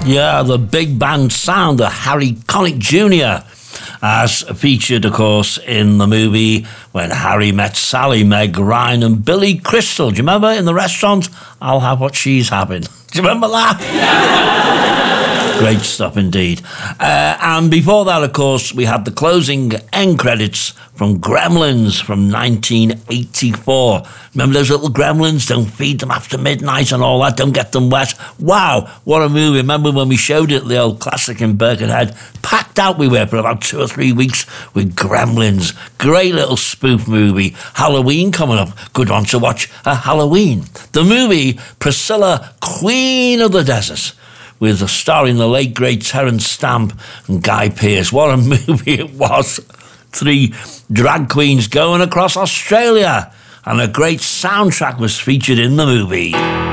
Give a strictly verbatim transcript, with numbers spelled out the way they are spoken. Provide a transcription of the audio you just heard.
Yeah, the big band sound of Harry Connick Junior as featured, of course, in the movie When Harry Met Sally, Meg Ryan and Billy Crystal. Do you remember in the restaurant? I'll have what she's having. Do you remember that? Great stuff indeed. Uh, and before that, of course, we had the closing end credits from Gremlins from nineteen eighty-four. Remember those little gremlins? Don't feed them after midnight and all that. Don't get them wet. Wow, what a movie. Remember when we showed it, the old classic in Birkenhead? Packed out we were for about two or three weeks with Gremlins. Great little spoof movie. Halloween coming up. Good one to watch at Halloween. The movie Priscilla, Queen of the Desert, with a starring the late, great Terence Stamp and Guy Pearce. What a movie it was. Three drag queens going across Australia. And a great soundtrack was featured in the movie.